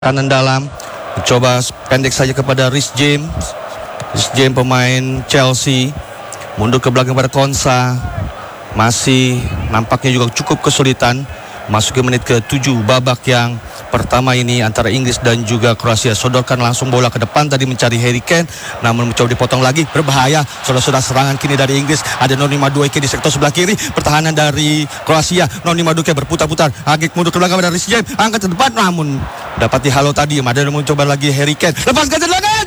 kanan dalam, mencoba pendek saja kepada Reece James. Reece James pemain Chelsea, mundur ke belakang pada Konsa, masih nampaknya juga cukup kesulitan masuki menit ke-7 babak yang pertama ini antara Inggris dan juga Kroasia. Sodorkan langsung bola ke depan tadi mencari Harry Kane, namun mencoba dipotong lagi, berbahaya. Sudah serangan kini dari Inggris, ada Noni Madueke di sektor sebelah kiri, pertahanan dari Kroasia. Noni Madueke berputar-putar, agak mundur ke belakang dari Reece James, angkat ke depan, namun dapat dihalau tadi. Ada yang mencoba lagi Harry Kane, lepaskan tendangan.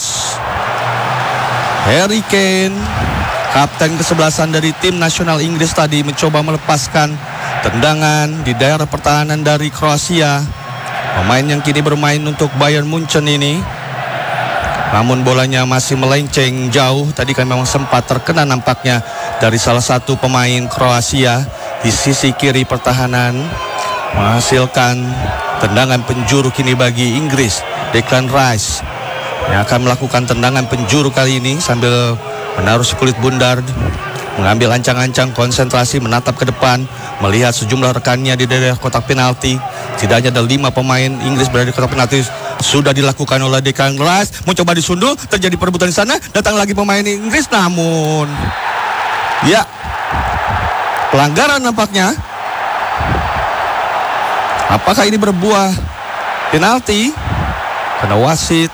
Harry Kane, kapten kesebelasan dari tim nasional Inggris tadi, mencoba melepaskan tendangan di daerah pertahanan dari Kroasia. Pemain yang kini bermain untuk Bayern Munchen ini, namun bolanya masih melenceng jauh. Tadi kan memang sempat terkena nampaknya dari salah satu pemain Kroasia di sisi kiri pertahanan, menghasilkan tendangan penjuru kini bagi Inggris. Declan Rice yang akan melakukan tendangan penjuru kali ini sambil menaruh si kulit bundar, mengambil ancang-ancang, konsentrasi, menatap ke depan, melihat sejumlah rekannya di daerah kotak penalti. Setidaknya ada 5 pemain Inggris berada di kotak penalti. Sudah dilakukan oleh Declan Rice, mencoba disundul, terjadi perebutan di sana. Datang lagi pemain Inggris, namun ya, pelanggaran nampaknya. Apakah ini berbuah penalti? Karena wasit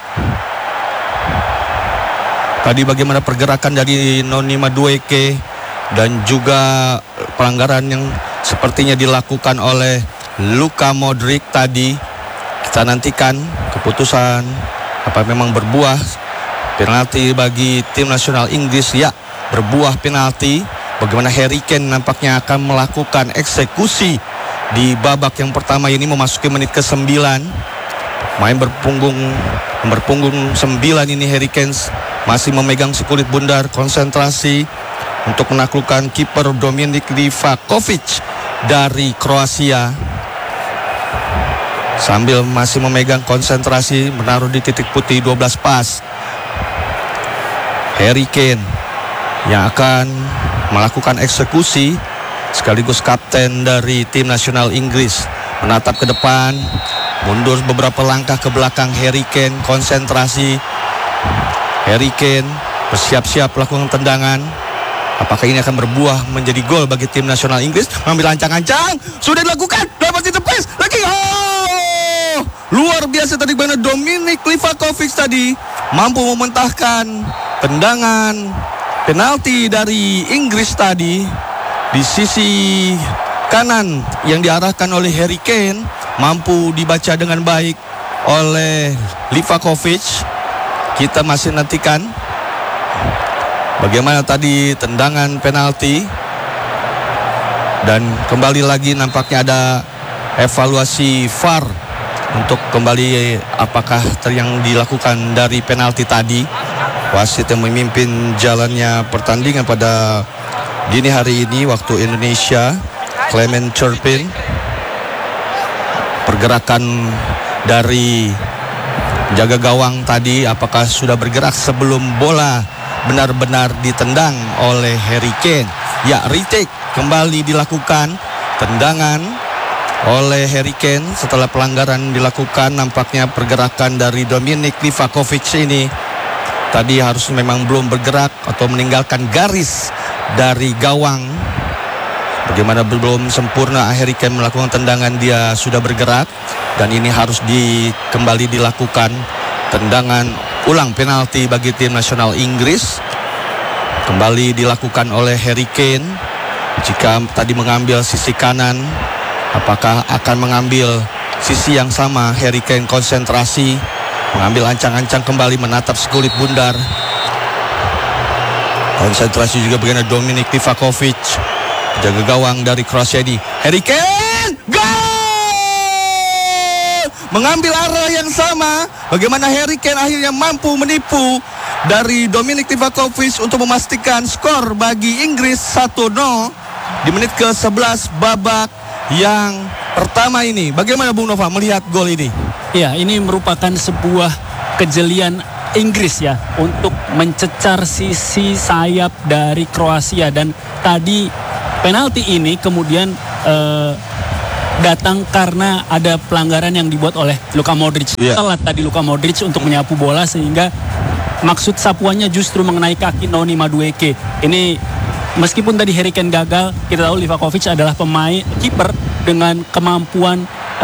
tadi bagaimana pergerakan dari Noni Madueke dan juga pelanggaran yang sepertinya dilakukan oleh Luka Modric tadi. Kita nantikan keputusan apa memang berbuah penalti bagi tim nasional Inggris. Ya, berbuah penalti. Bagaimana Harry Kane nampaknya akan melakukan eksekusi di babak yang pertama ini memasuki menit ke-9. Main berpunggung 9 ini Harry Kane masih memegang si kulit bundar, konsentrasi untuk menaklukkan kiper Dominik Livakovic dari Kroasia. Sambil masih memegang konsentrasi, menaruh di titik putih 12 pas. Harry Kane yang akan melakukan eksekusi sekaligus kapten dari tim nasional Inggris. Menatap ke depan, mundur beberapa langkah ke belakang. Harry Kane konsentrasi. Harry Kane bersiap-siap melakukan tendangan. Apakah ini akan berbuah menjadi gol bagi tim nasional Inggris? Mengambil ancang-ancang, sudah dilakukan, dapat ditepis lagi. Luar biasa tadi bagaimana Dominik Livakovic tadi mampu mementahkan tendangan penalti dari Inggris tadi di sisi kanan yang diarahkan oleh Harry Kane, mampu dibaca dengan baik oleh Livakovic. Kita masih nantikan bagaimana tadi tendangan penalti. Dan kembali lagi nampaknya ada evaluasi VAR untuk kembali apakah yang dilakukan dari penalti tadi. Wasit yang memimpin jalannya pertandingan pada dini hari ini waktu Indonesia, Clement Turpin. Pergerakan dari jaga gawang tadi, apakah sudah bergerak sebelum bola benar-benar ditendang oleh Harry Kane? Ya, retake kembali dilakukan, tendangan oleh Harry Kane setelah pelanggaran dilakukan. Nampaknya pergerakan dari Dominik Livakovic ini tadi harus memang belum bergerak atau meninggalkan garis dari gawang. Bagaimana belum sempurna Harry Kane melakukan tendangan, dia sudah bergerak. Dan ini harus kembali dilakukan tendangan ulang penalti bagi tim nasional Inggris. Kembali dilakukan oleh Harry Kane. Jika tadi mengambil sisi kanan, apakah akan mengambil sisi yang sama? Harry Kane konsentrasi, mengambil ancang-ancang kembali, menatap sekulit bundar. Konsentrasi juga bagaimana Dominik Livakovic, jaga gawang dari Kroasia ini. Harry Kane, gol! Mengambil arah yang sama. Bagaimana Harry Kane akhirnya mampu menipu dari Dominik Livakovic untuk memastikan skor bagi Inggris 1-0 di menit ke-11 babak yang pertama ini. Bagaimana Bung Nova melihat gol ini? Ya, ini merupakan sebuah kejelian Inggris ya untuk mencecar sisi sayap dari Kroasia. Dan tadi penalti ini kemudian datang karena ada pelanggaran yang dibuat oleh Luka Modric. Telat tadi Luka Modric untuk menyapu bola sehingga maksud sapuannya justru mengenai kaki Noni Madueke. Ini meskipun tadi Harry Kane gagal, kita tahu Livakovic adalah pemain kiper dengan kemampuan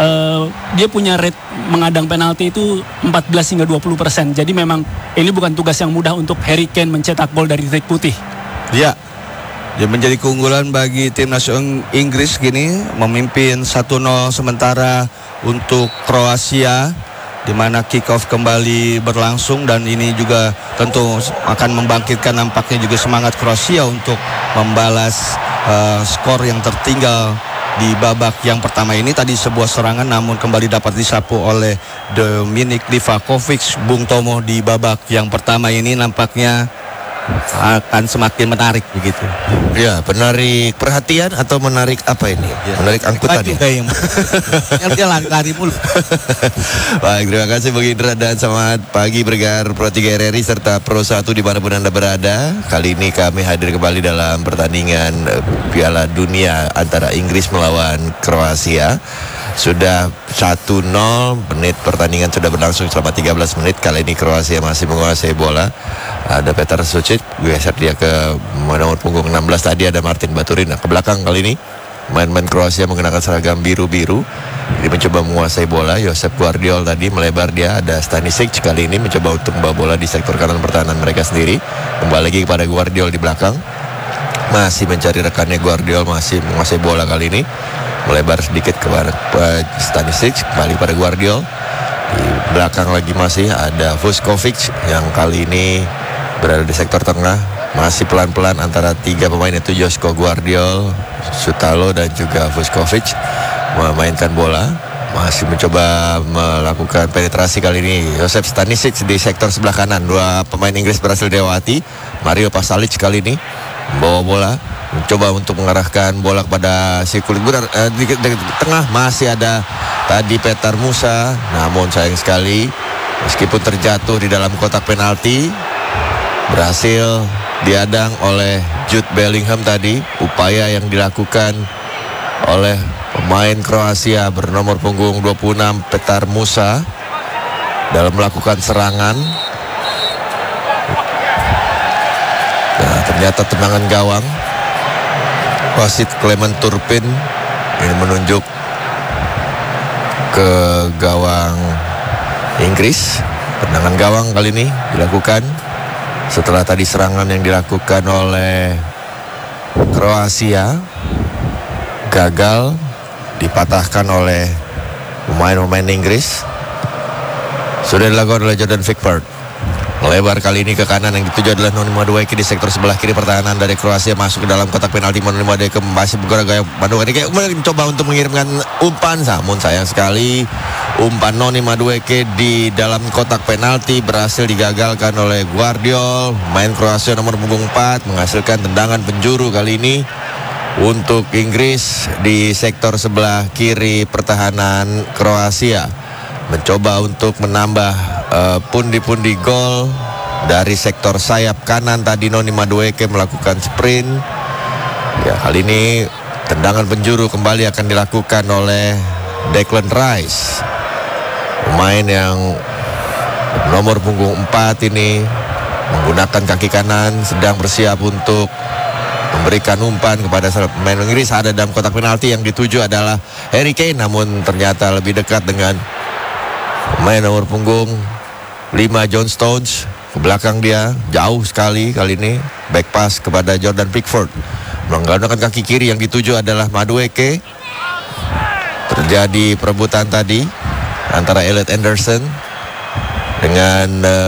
dia punya rate mengadang penalti itu 14 hingga 20%. Jadi memang ini bukan tugas yang mudah untuk Harry Kane mencetak gol dari titik putih. Ya, dia menjadi keunggulan bagi tim nasional Inggris gini, memimpin 1-0 sementara untuk Kroasia, di mana kick off kembali berlangsung, dan ini juga tentu akan membangkitkan nampaknya juga semangat Kroasia untuk membalas skor yang tertinggal di babak yang pertama ini. Tadi sebuah serangan namun kembali dapat disapu oleh Dominik Livakovic. Bung Tomo, di babak yang pertama ini nampaknya akan semakin menarik begitu. Ya, menarik perhatian atau menarik apa ini? Ya. Menarik angkutan ya? Dia lari mulu. Baik, terima kasih Bung Indra dan selamat pagi Bergar Pro 3 RRI serta Pro 1 dimanapun Anda berada. Kali ini kami hadir kembali dalam pertandingan Piala Dunia antara Inggris melawan Kroasia. Sudah 1-0, menit pertandingan sudah berlangsung selama 13 menit. Kali ini Kroasia masih menguasai bola. Ada Petar Sucic, geser dia ke nomor punggung 16 tadi, ada Martin Baturin. Nah, ke belakang kali ini main-main Kroasia menggunakan seragam biru-biru. Dia mencoba menguasai bola. Josep Guardiol tadi melebar dia. Ada Stanisic kali ini mencoba untuk membawa bola di sektor kanan pertahanan mereka sendiri. Kembali lagi kepada Guardiol di belakang. Masih mencari rekannya. Guardiol masih menguasai bola kali ini. Melebar sedikit kepada Stanisic, kembali pada Guardiol. Di belakang lagi masih ada Vuskovic yang kali ini berada di sektor tengah. Masih pelan-pelan antara tiga pemain itu Josko Guardiol, Sutalo dan juga Vuskovic memainkan bola. Masih mencoba melakukan penetrasi kali ini Josep Stanisic di sektor sebelah kanan. Dua pemain Inggris berhasil dilewati. Mario Pasalic kali ini membawa bola, mencoba untuk mengarahkan bola kepada si kulit benar. Di tengah masih ada tadi Petar Musa, namun sayang sekali meskipun terjatuh di dalam kotak penalti berhasil diadang oleh Jude Bellingham tadi. Upaya yang dilakukan oleh pemain Kroasia bernomor punggung 26 Petar Musa dalam melakukan serangan. Nah, ternyata tendangan gawang. Wasit Clement Turpin ini menunjuk ke gawang Inggris. Tendangan gawang kali ini dilakukan setelah tadi serangan yang dilakukan oleh Kroasia gagal, dipatahkan oleh pemain-pemain Inggris. Sudah dilakukan oleh Jordan Pickford. Melebar kali ini ke kanan, yang dituju adalah Noni Madueke di sektor sebelah kiri pertahanan dari Kroasia, masuk ke dalam kotak penalti. Noni Madueke masih bergaya Madueke mencoba untuk mengirimkan umpan, namun sayang sekali umpan Noni Madueke di dalam kotak penalti berhasil digagalkan oleh Guardiol. Main Kroasia nomor punggung 4 menghasilkan tendangan penjuru kali ini untuk Inggris di sektor sebelah kiri pertahanan Kroasia. Mencoba untuk menambah pundi-pundi gol dari sektor sayap kanan. Tadi Noni Madueke melakukan sprint. Ya, kali ini tendangan penjuru kembali akan dilakukan oleh Declan Rice, pemain yang nomor punggung 4 ini menggunakan kaki kanan, sedang bersiap untuk memberikan umpan kepada pemain Inggris. Ada dalam kotak penalti, yang dituju adalah Harry Kane, namun ternyata lebih dekat dengan pemain nomor punggung 5 John Stones. Ke belakang dia jauh sekali kali ini, back pass kepada Jordan Pickford menggunakan kaki kiri, yang dituju adalah Madueke. Terjadi perebutan tadi antara Elliot Anderson dengan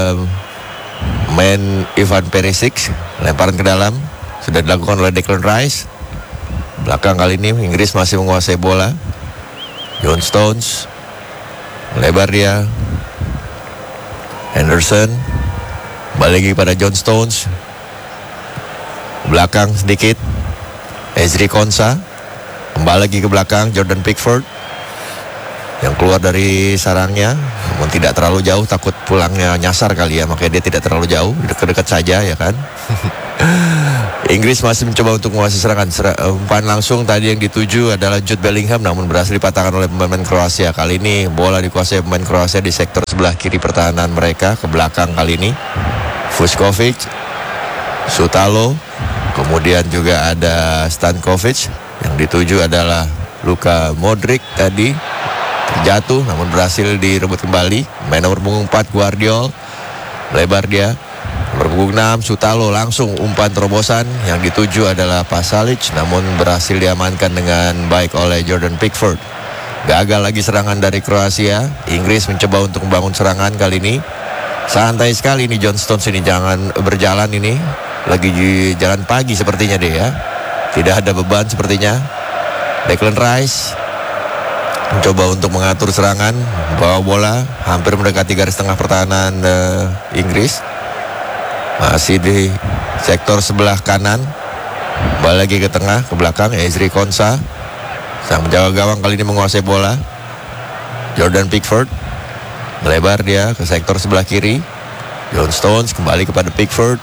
main Ivan Perisic. Lemparan ke dalam sudah dilakukan oleh Declan Rice. Belakang kali ini Inggris masih menguasai bola. John Stones melebar dia. Henderson balik lagi pada John Stones. Belakang sedikit Ezri Konsa. Kembali lagi ke belakang Jordan Pickford yang keluar dari sarangnya, namun tidak terlalu jauh, takut pulangnya nyasar kali ya, makanya dia tidak terlalu jauh, dekat-dekat saja ya kan. Inggris masih mencoba untuk menguasai serangan. Umpan langsung tadi yang dituju adalah Jude Bellingham, namun berhasil dipatahkan oleh pemain Kroasia. Kali ini bola dikuasai pemain Kroasia di sektor sebelah kiri pertahanan mereka, ke belakang kali ini. Vuskovic, Sutalo, kemudian juga ada Stankovic. Yang dituju adalah Luka Modric tadi. Terjatuh namun berhasil direbut kembali. Main nomor punggung 4 Guardiol. Lebar dia. Nomor punggung 6 Sutalo, langsung umpan terobosan. Yang dituju adalah Pasalic, namun berhasil diamankan dengan baik oleh Jordan Pickford. Gagal lagi serangan dari Kroasia. Inggris mencoba untuk membangun serangan kali ini. Santai sekali ini John Stones ini, jangan berjalan ini. Lagi di jalan pagi sepertinya dia ya. Tidak ada beban sepertinya. Declan Rice mencoba untuk mengatur serangan, bawa bola hampir mendekati garis tengah pertahanan Inggris. Masih di sektor sebelah kanan. Balik lagi ke tengah, ke belakang. Ezri Konsa, sang penjaga gawang kali ini menguasai bola. Jordan Pickford melebar dia ke sektor sebelah kiri. John Stones kembali kepada Pickford.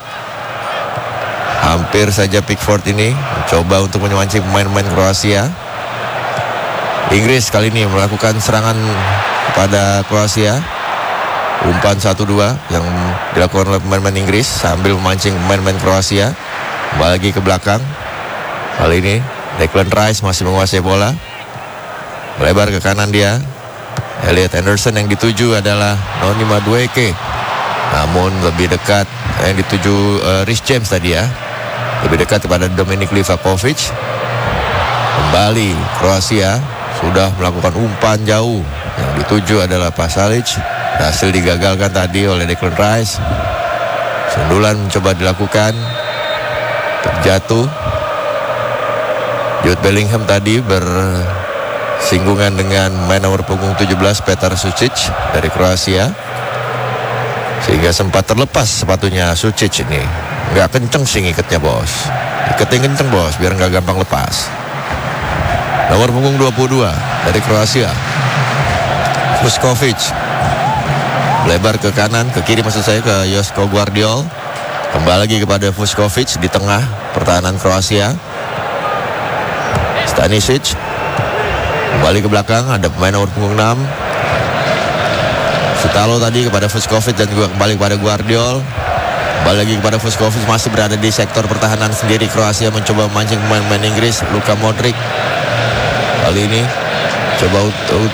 Hampir saja Pickford ini mencoba untuk memancing pemain-pemain Kroasia. Inggris kali ini melakukan serangan kepada Kroasia. Umpan 1-2 yang dilakukan oleh pemain-pemain Inggris sambil memancing pemain-pemain Kroasia. Kembali lagi ke belakang. Kali ini Declan Rice masih menguasai bola. Melebar ke kanan dia. Elliot Anderson, yang dituju adalah Noni Madueke. Namun lebih dekat yang dituju Reece James tadi ya. Lebih dekat kepada Dominik Livakovic. Kembali Kroasia sudah melakukan umpan jauh. Yang dituju adalah Pasalic. Hasil digagalkan tadi oleh Declan Rice. Sundulan mencoba dilakukan. Terjatuh. Jude Bellingham tadi bersinggungan dengan main nomor punggung 17 Petar Sucic dari Kroasia. Sehingga sempat terlepas sepatunya Sucic ini. Nggak kenceng sih ngikatnya bos. Ikatnya kenceng bos biar nggak gampang lepas. Nomor punggung 22 dari Kroasia, Vuskovic. Lebar ke kanan, ke kiri maksud saya, ke Josko Guardiol. Kembali lagi kepada Vuskovic di tengah pertahanan Kroasia. Stanisic. Kembali ke belakang, ada pemain nomor punggung 6. Sutalo tadi kepada Vuskovic dan juga kembali kepada Guardiol. Kembali lagi kepada Vuskovic, masih berada di sektor pertahanan sendiri. Kroasia mencoba memancing pemain-pemain Inggris. Luka Modric. Kali ini coba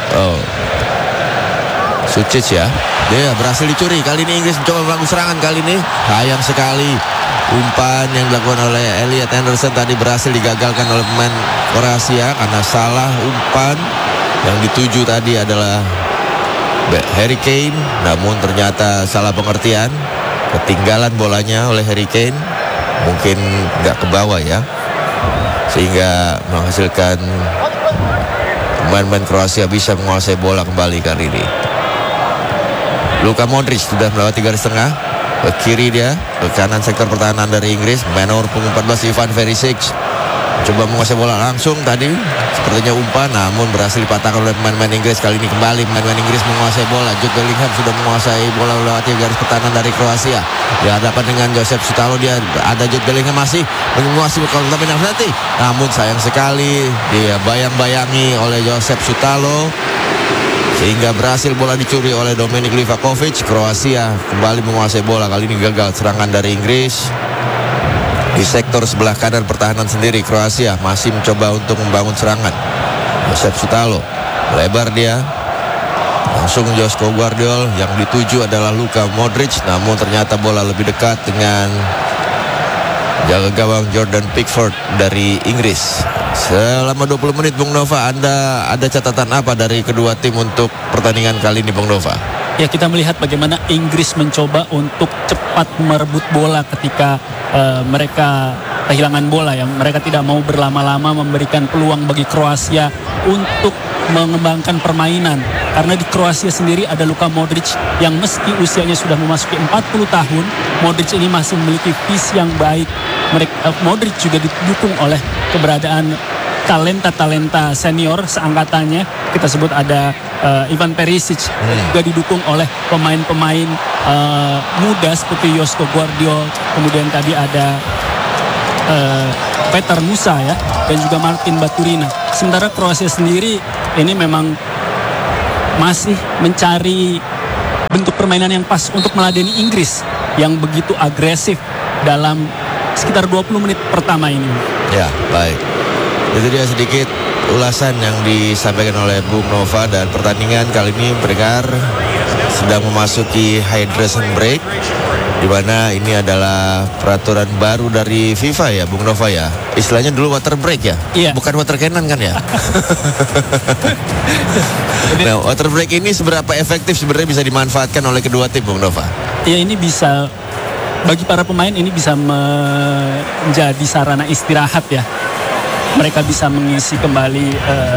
Sucic ya. Dia berhasil dicuri. Kali ini Inggris mencoba membangun serangan kali ini. Sayang sekali umpan yang dilakukan oleh Elliot Anderson tadi berhasil digagalkan oleh pemain Kroasia karena salah umpan. Yang dituju tadi adalah Harry Kane, namun ternyata salah pengertian. Ketinggalan bolanya oleh Harry Kane. Mungkin nggak ke bawah ya. Sehingga menghasilkan pemain-pemain Kroasia bisa menguasai bola kembali kali ini. Luka Modric sudah melewati garis tengah. Ke kiri dia, ke kanan sektor pertahanan dari Inggris. Main nomor punggung 14 Ivan Perisic. Coba menguasai bola langsung tadi. Sepertinya umpan, namun berhasil dipatahkan oleh pemain-pemain Inggris. Kali ini kembali pemain-pemain Inggris menguasai bola. Jude Bellingham sudah menguasai bola melewati garis pertahanan dari Kroasia. Di hadapan dengan Joseph Sutalo, dia ada Jude Bellingham masih menguasai bola tapi nanti. Namun sayang sekali dia bayang-bayangi oleh Joseph Sutalo. Sehingga berhasil bola dicuri oleh Dominik Livakovic. Kroasia kembali menguasai bola. Kali ini gagal serangan dari Inggris. Di sektor sebelah kanan pertahanan sendiri, Kroasia masih mencoba untuk membangun serangan. Joseph Sutalo lebar dia. Langsung Josko Guardiol, yang dituju adalah Luka Modric. Namun ternyata bola lebih dekat dengan jaga gawang Jordan Pickford dari Inggris. Selama 20 menit Bung Nova, Anda ada catatan apa dari kedua tim untuk pertandingan kali ini Bung Nova? Ya, kita melihat bagaimana Inggris mencoba untuk cepat merebut bola ketika mereka kehilangan bola. Yang mereka tidak mau berlama-lama memberikan peluang bagi Kroasia untuk mengembangkan permainan. Karena di Kroasia sendiri ada Luka Modric yang meski usianya sudah memasuki 40 tahun, Modric ini masih memiliki visi yang baik. Modric juga didukung oleh keberadaan talenta-talenta senior seangkatannya. Kita sebut ada Ivan Perisic, juga didukung oleh pemain-pemain muda seperti Josko Guardiol. Kemudian tadi ada Petar Musa ya, dan juga Martin Baturina. Sementara Kroasia sendiri ini memang masih mencari bentuk permainan yang pas untuk meladeni Inggris yang begitu agresif dalam sekitar 20 menit pertama ini. Ya, baik. Itu dia sedikit ulasan yang disampaikan oleh Bung Nova, dan pertandingan kali ini berdengar sedang memasuki hydration break, di mana ini adalah peraturan baru dari FIFA ya, Bung Nova ya. Istilahnya dulu water break ya, iya. Bukan water cannon kan ya. Nah, water break ini seberapa efektif sebenarnya bisa dimanfaatkan oleh kedua tim, Bung Nova? Ya, ini bisa bagi para pemain, ini bisa menjadi sarana istirahat ya. Mereka bisa mengisi kembali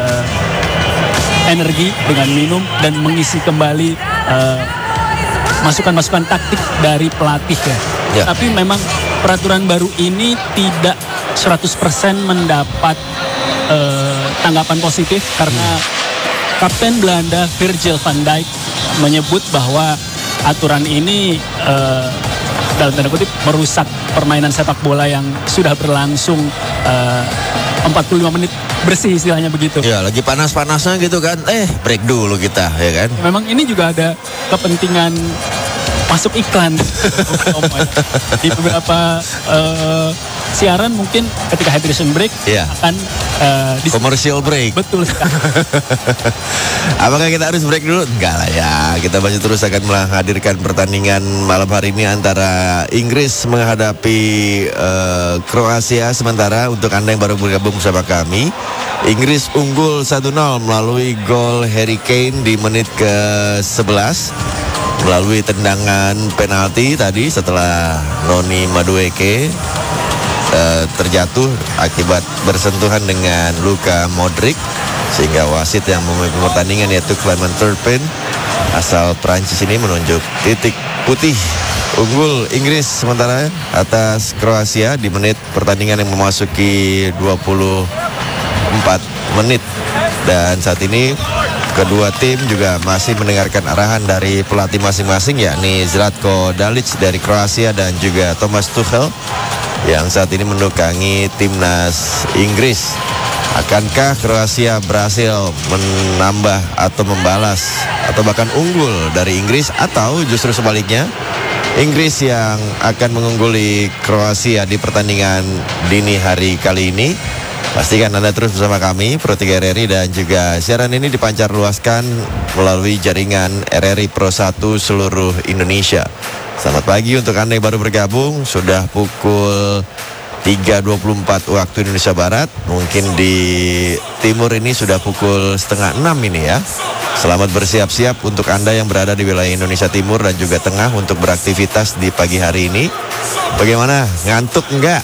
energi dengan minum dan mengisi kembali masukan-masukan taktik dari pelatih ya. Tapi memang peraturan baru ini tidak 100% mendapat tanggapan positif karena Kapten Belanda Virgil van Dijk menyebut bahwa aturan ini dalam tanda kutip merusak permainan sepak bola yang sudah berlangsung 45 menit bersih, istilahnya begitu. Ya, lagi panas-panasnya gitu kan. Break dulu kita, ya kan. Memang ini juga ada kepentingan masuk iklan di beberapa siaran. Mungkin ketika hydration break akan commercial break. Betul. Apakah kita harus break dulu? Enggak lah ya. Kita masih terus akan menghadirkan pertandingan malam hari ini antara Inggris menghadapi Kroasia. Sementara untuk Anda yang baru bergabung bersama kami, Inggris unggul 1-0 melalui gol Harry Kane di menit ke-11 melalui tendangan penalti tadi setelah Noni Madueke terjatuh akibat bersentuhan dengan Luka Modric, sehingga wasit yang memimpin pertandingan yaitu Clement Turpin asal Prancis ini menunjuk titik putih unggul Inggris sementara atas Kroasia di menit pertandingan yang memasuki 24 menit. Dan saat ini kedua tim juga masih mendengarkan arahan dari pelatih masing-masing, yakni Zlatko Dalic dari Kroasia dan juga Thomas Tuchel yang saat ini mendukangi timnas Inggris. Akankah Kroasia berhasil menambah atau membalas atau bahkan unggul dari Inggris, atau justru sebaliknya Inggris yang akan mengungguli Kroasia di pertandingan dini hari kali ini? Pastikan Anda terus bersama kami, Pro 3 RRI, dan juga siaran ini dipancar luaskan melalui jaringan RRI Pro 1 seluruh Indonesia. Selamat pagi untuk Anda yang baru bergabung. Sudah pukul 3.24 waktu Indonesia Barat. Mungkin di timur ini sudah pukul 5:30 ini ya. Selamat bersiap-siap untuk Anda yang berada di wilayah Indonesia Timur dan juga Tengah untuk beraktivitas di pagi hari ini. Bagaimana? Ngantuk enggak?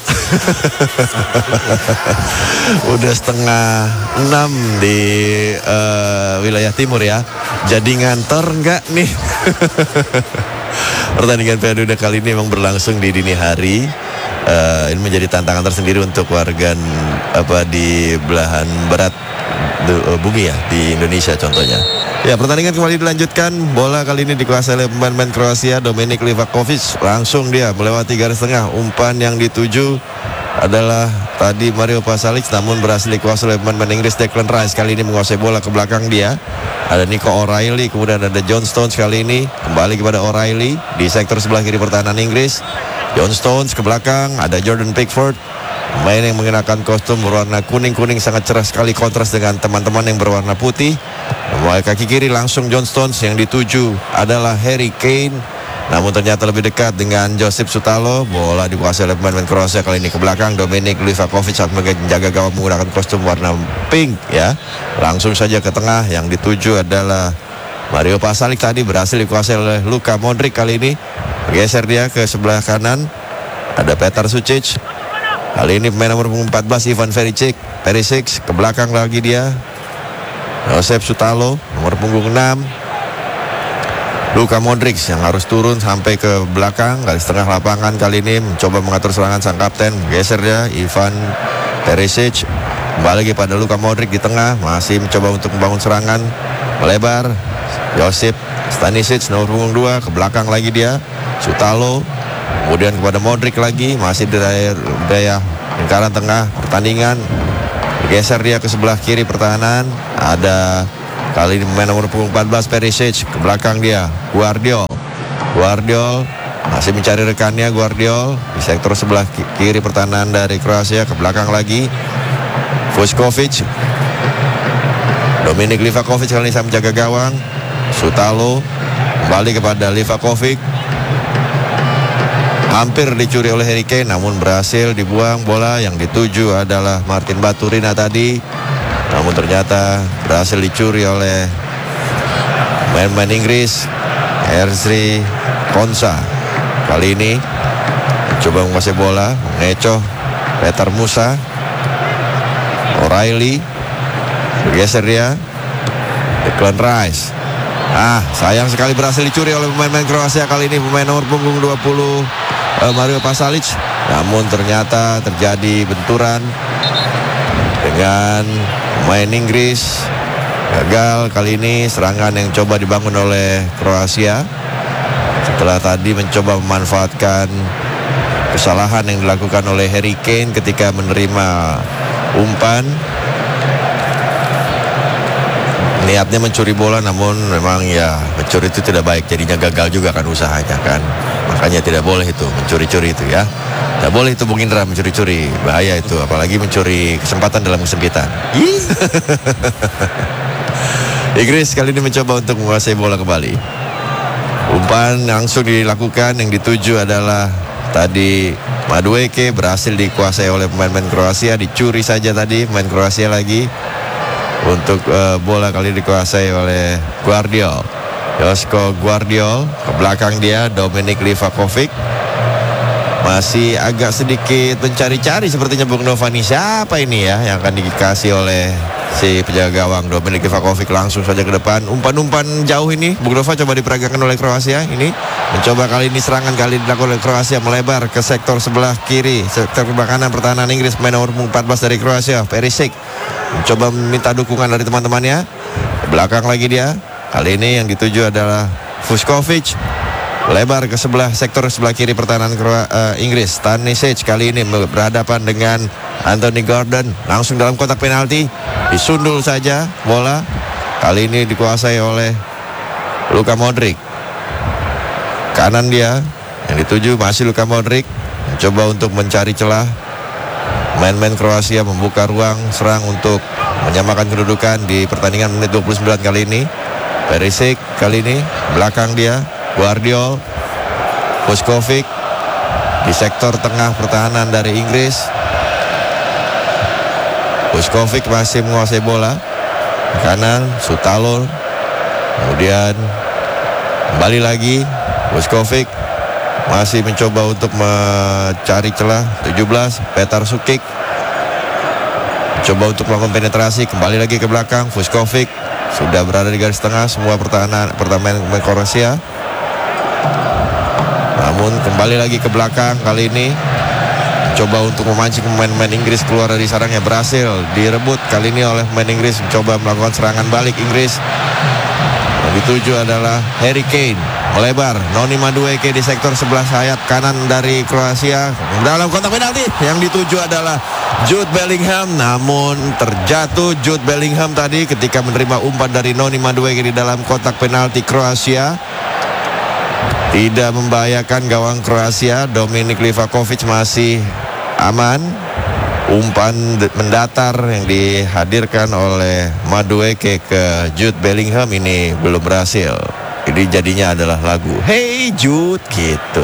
Udah 5:30 di wilayah timur ya. Jadi ngantor enggak nih? Pertandingan Piala Dunia kali ini memang berlangsung di dini hari. Ini menjadi tantangan tersendiri untuk warga di belahan barat bumi ya, di Indonesia contohnya. Ya, pertandingan kembali dilanjutkan. Bola kali ini dikuasai oleh pemain Kroasia, Dominik Livakovic. Langsung dia melewati garis tengah. Umpan yang dituju adalah tadi Mario Pasalic, namun berhasil dikuasai oleh pemain Inggris Declan Rice. Kali ini menguasai bola ke belakang dia. Ada Nico O'Reilly, kemudian ada John Stones kali ini. Kembali kepada O'Reilly di sektor sebelah kiri pertahanan Inggris. John Stones ke belakang, ada Jordan Pickford, pemain yang mengenakan kostum berwarna kuning-kuning sangat cerah sekali kontras dengan teman-teman yang berwarna putih. Mulai kaki kiri langsung John Stones, yang dituju adalah Harry Kane, namun ternyata lebih dekat dengan Josip Sutalo. Bola dikuasai oleh pemain Kroasia kali ini ke belakang. Dominik Livakovic saat menjaga gawang menggunakan kostum warna pink ya. Langsung saja ke tengah, yang dituju adalah Mario Pasalic, tadi berhasil dikuasai oleh Luka Modric. Kali ini geser dia ke sebelah kanan, ada Petar Sucic. Kali ini pemain nomor 14 Ivan Perisic ke belakang lagi dia. Josep Sutalo nomor punggung 6. Luka Modric yang harus turun sampai ke belakang garis tengah lapangan, kali ini mencoba mengatur serangan sang kapten. Geser dia Ivan Perisic, kembali lagi pada Luka Modric di tengah, masih mencoba untuk membangun serangan melebar. Josip Stanisic nomor punggung 2 ke belakang lagi dia. Sutalo, kemudian kepada Modric lagi, masih di daya lingkaran tengah pertandingan. Geser dia ke sebelah kiri pertahanan. Ada kali ini pemain nomor 14 Perisic. Ke belakang dia Guardiol masih mencari rekannya. Guardiol di sektor sebelah kiri pertahanan dari Kroasia. Ke belakang lagi Vuskovic. Dominik Livakovic kali ini saya menjaga gawang. Sutalo kembali kepada Livakovic. Hampir dicuri oleh Harry Kane, namun berhasil dibuang bola. Yang dituju adalah Martin Baturina tadi, namun ternyata berhasil dicuri oleh pemain Inggris. Ezri Konsa kali ini coba menguasai bola, mengecoh Petar Musa. O'Reilly bergeser dia. Declan Rice. Sayang sekali berhasil dicuri oleh pemain Kroasia kali ini, pemain nomor punggung 20 Mario Pasalic. Namun ternyata terjadi benturan dengan pemain Inggris. Gagal kali ini serangan yang coba dibangun oleh Kroasia setelah tadi mencoba memanfaatkan kesalahan yang dilakukan oleh Harry Kane ketika menerima umpan. Niatnya mencuri bola, namun memang ya mencuri itu tidak baik, jadinya gagal juga kan usahanya kan. Makanya tidak boleh itu mencuri-curi itu ya. Tidak boleh itu Bung Indra mencuri-curi, bahaya itu, apalagi mencuri kesempatan dalam kesempitan. Inggris kali ini mencoba untuk menguasai bola kembali. Umpan langsung dilakukan, yang dituju adalah tadi Madueke, berhasil dikuasai oleh pemain-pemain Kroasia, dicuri saja tadi pemain Kroasia lagi. Untuk bola kali dikuasai oleh Guardiol. Josko Guardiol, ke belakang dia Dominik Livakovic. Masih agak sedikit mencari-cari sepertinya Bung Novani, siapa ini ya yang akan dikasih oleh si penjaga gawang. Dominik Livakovic langsung saja ke depan. Umpan-umpan jauh ini Bung Nova coba diperagakan oleh Kroasia. Ini mencoba kali ini serangan kali dilakukan oleh Kroasia, melebar ke sektor sebelah kiri, sektor kanan pertahanan Inggris. Pemain nomor 14 dari Kroasia Perisic mencoba meminta dukungan dari teman-temannya. Ke belakang lagi dia. Kali ini yang dituju adalah Vuskovic. Lebar ke sektor sebelah kiri pertahanan Inggris. Stanisic kali ini berhadapan dengan Anthony Gordon. Langsung dalam kotak penalti. Disundul saja bola. Kali ini dikuasai oleh Luka Modric. Kanan dia. Yang dituju masih Luka Modric. Mencoba untuk mencari celah. Main-main Kroasia membuka ruang serang untuk menyamakan kedudukan di pertandingan menit 29 kali ini. Perisic kali ini belakang dia. Guardiol, Vuskovic di sektor tengah pertahanan dari Inggris. Vuskovic masih menguasai bola. Kanan Sutalo. Kemudian kembali lagi Vuskovic masih mencoba untuk mencari celah. 17 Petar Sukic coba untuk melakukan penetrasi. Kembali lagi ke belakang. Vuskovic sudah berada di garis tengah semua pertahanan Kroasia. Namun kembali lagi ke belakang. Kali ini coba untuk memancing pemain-pemain Inggris keluar dari sarangnya. Berhasil direbut kali ini oleh pemain Inggris. Mencoba melakukan serangan balik Inggris. Yang dituju adalah Harry Kane. Melebar Noni Madueke di sektor sebelah sayap kanan dari Kroasia. Dalam kotak penalti. Yang dituju adalah Jude Bellingham. Namun terjatuh Jude Bellingham tadi ketika menerima umpan dari Noni Madueke di dalam kotak penalti Kroasia. Tidak membahayakan gawang Kroasia. Dominik Livakovic masih aman. Umpan mendatar yang dihadirkan oleh Madueke ke Jude Bellingham ini belum berhasil. Ini jadinya adalah lagu Hey Jude gitu.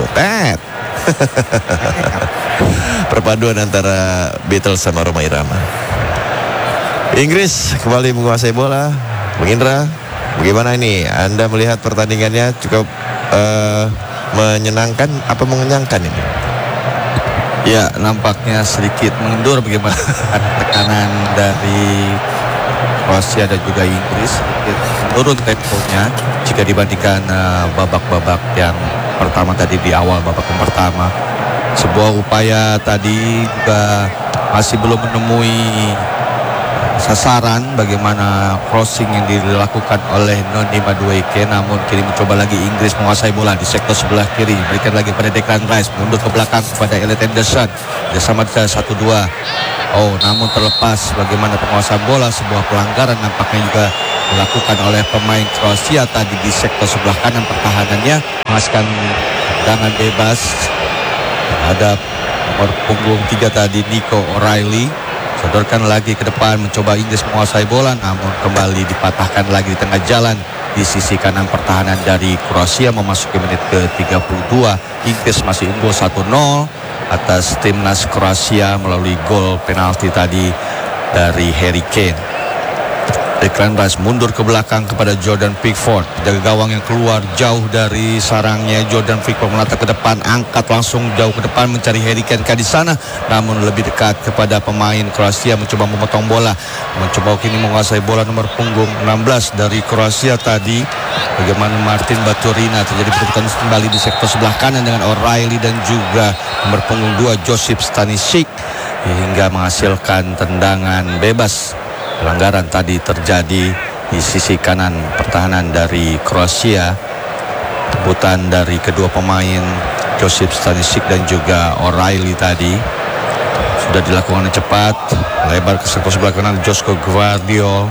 Perpaduan antara Beatles sama Rhoma Irama. Inggris kembali menguasai bola. Bung Indra, bagaimana ini? Anda melihat pertandingannya cukup menyenangkan apa mengenyangkan ini? Ya, nampaknya sedikit mengendur bagaimana tekanan dari Kroasia dan juga Inggris, sedikit menurun temponya jika dibandingkan babak-babak yang pertama tadi di awal babak yang pertama. Sebuah upaya tadi juga masih belum menemui sasaran bagaimana crossing yang dilakukan oleh Noni Madueke, namun kini mencoba lagi Inggris menguasai bola di sektor sebelah kiri, berikan lagi pada Declan Rice, mundur ke belakang kepada Elliot Anderson, bersama 1-2. Namun terlepas bagaimana penguasaan bola, sebuah pelanggaran nampaknya juga dilakukan oleh pemain Kroasia tadi di sektor sebelah kanan pertahanannya, menghasilkan tendangan bebas terhadap nomor punggung 3 tadi Nico O'Reilly. Sodorkan lagi ke depan, mencoba Inggris menguasai bola, namun kembali dipatahkan lagi di tengah jalan di sisi kanan pertahanan dari Kroasia. Memasuki menit ke-32, Inggris masih unggul 1-0 atas timnas Kroasia melalui gol penalti tadi dari Harry Kane. Declan Rice mundur ke belakang kepada Jordan Pickford, jaga gawang yang keluar jauh dari sarangnya. Jordan Pickford menatap ke depan, angkat langsung jauh ke depan mencari Harry Kane di sana, namun lebih dekat kepada pemain Kroasia, mencoba memotong bola, mencoba kini menguasai bola nomor punggung 16 dari Kroasia tadi. Bagaimana Martin Baturina, terjadi pertukaran kembali di sektor sebelah kanan dengan O'Reilly dan juga nomor punggung 2 Josip Stanisic, hingga menghasilkan tendangan bebas. Pelanggaran tadi terjadi di sisi kanan pertahanan dari Kroasia. Tebutan dari kedua pemain Josip Stanisic dan juga O'Reilly tadi sudah dilakukan cepat. Lebar ke sektor sebelah kanan Josko Gvardiol.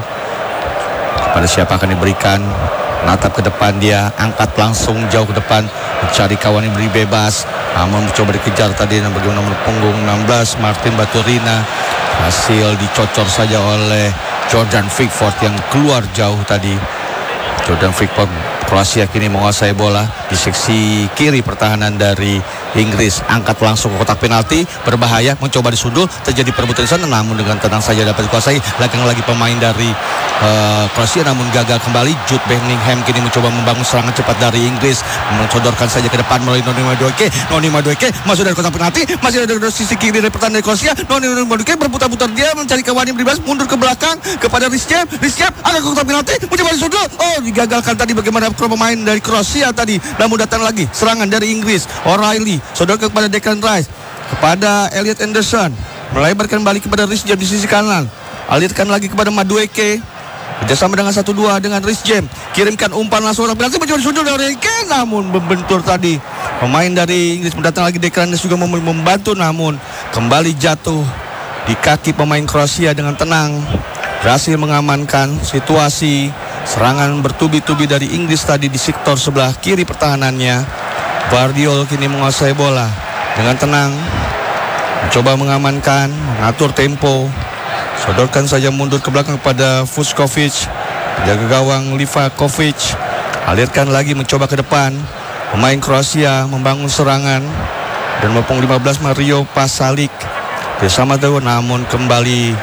Pada siapa akan diberikan? Natap ke depan, dia angkat langsung jauh ke depan, mencari kawan yang beri bebas, namun mencoba dikejar tadi dan bagaimana nomor punggung 16 Martin Baturina, hasil dicocor saja oleh Jordan Pickford yang keluar jauh tadi. Jordan Pickford, Kroasia kini menguasai bola di seksi kiri pertahanan dari Inggris, angkat langsung ke kotak penalti, berbahaya, mencoba disundul, terjadi perebutan di sana, namun dengan tenang saja dapat dikuasai. Lagi lagi pemain dari Kroasia, namun gagal kembali. Jude Bellingham kini mencoba membangun serangan cepat dari Inggris, mensodorkan saja ke depan melalui Noni Madueke. Noni Madueke masuk dari kotak penalti, masih ada di sisi kiri dari pertahanan dari Kroasia. Noni Madueke berputar-putar, dia mencari kawan yang bebas, mundur ke belakang kepada Rhys James, ada ke kotak penalti, mencoba disundul. Digagalkan tadi bagaimana pemain dari Kroasia tadi, namun datang lagi serangan dari Inggris. O'Reilly sodorkan kepada Declan Rice, kepada Elliot Anderson, melebarkan balik kepada Rhys James di sisi kanan, alirkan lagi kepada Madueke, kerjasama dengan 1-2 dengan Rhys James, kirimkan umpan langsung orang penalti, mencoba disundul dari Kane, namun membentur tadi pemain dari Inggris. Mendatang lagi Declan Rice juga membantu, namun kembali jatuh di kaki pemain Kroasia. Dengan tenang berhasil mengamankan situasi. Serangan bertubi-tubi dari Inggris tadi di sektor sebelah kiri pertahanannya. Gvardiol kini menguasai bola dengan tenang, mencoba mengamankan, mengatur tempo, sodorkan saja mundur ke belakang kepada Vuskovic, jaga gawang Livakovic, alirkan lagi mencoba ke depan. Pemain Kroasia membangun serangan dan mempung 15 Mario Pasalic bersama Dewa, namun kembali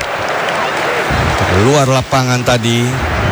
keluar lapangan tadi.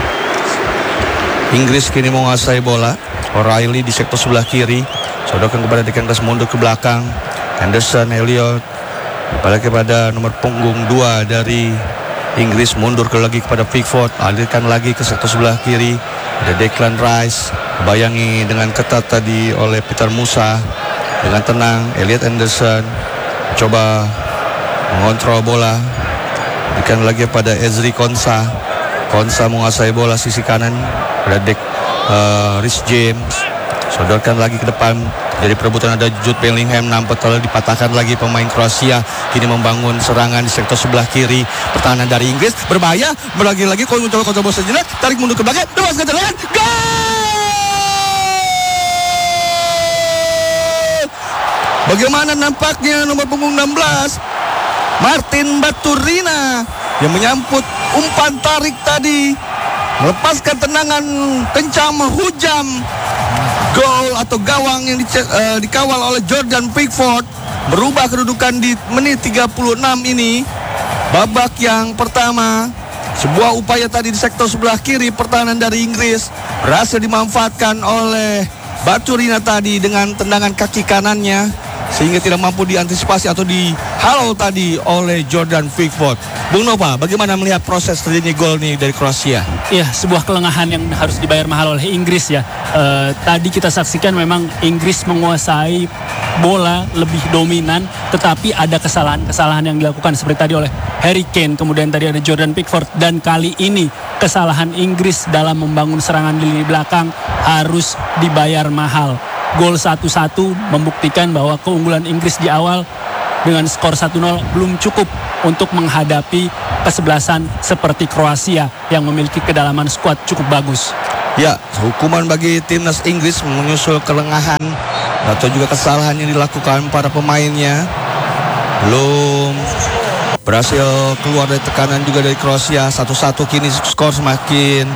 Inggris kini menguasai bola. O'Reilly di sektor sebelah kiri, sodorkan kepada Declan Rice, mundur ke belakang. Anderson, Elliot, balik kepada nomor punggung 2 dari Inggris, mundur lagi kepada Pickford, alirkan lagi ke sektor sebelah kiri. Ada Declan Rice, bayangi dengan ketat tadi oleh Peter Musa. Dengan tenang, Elliot Anderson coba mengontrol bola, berikan lagi pada Ezri Konsa. Konsa menguasai bola sisi kanan, ada Rhys James, sodorkan lagi ke depan, jadi perebutan ada Jude Bellingham, nampak telah dipatahkan lagi pemain Kroasia. Kini membangun serangan di sektor sebelah kiri pertahanan dari Inggris, berbahaya, lagi-lagi kalau mencoba kontrol bola sejenak, tarik mundur ke belakang, lepas ke tengah, gol! Bagaimana nampaknya nomor punggung 16 Martin Baturina yang menyambut umpan tarik tadi, melepaskan tendangan kencang menghujam gol atau gawang yang dikawal oleh Jordan Pickford, berubah kedudukan di menit 36 ini. Babak yang pertama, sebuah upaya tadi di sektor sebelah kiri pertahanan dari Inggris berhasil dimanfaatkan oleh Baturina tadi dengan tendangan kaki kanannya, sehingga tidak mampu diantisipasi atau dihalau tadi oleh Jordan Pickford. Bung Nova, bagaimana melihat proses terjadinya gol nih dari Kroasia? Ya, sebuah kelengahan yang harus dibayar mahal oleh Inggris ya. Tadi kita saksikan memang Inggris menguasai bola lebih dominan, tetapi ada kesalahan-kesalahan yang dilakukan seperti tadi oleh Harry Kane, kemudian tadi ada Jordan Pickford, dan kali ini kesalahan Inggris dalam membangun serangan di lini belakang harus dibayar mahal. Gol 1-1 membuktikan bahwa keunggulan Inggris di awal dengan skor 1-0 belum cukup untuk menghadapi kesebelasan seperti Kroasia yang memiliki kedalaman skuad cukup bagus. Ya, hukuman bagi timnas Inggris menyusul kelengahan atau juga kesalahan yang dilakukan para pemainnya. Belum berhasil keluar dari tekanan juga dari Kroasia. 1-1 kini skor semakin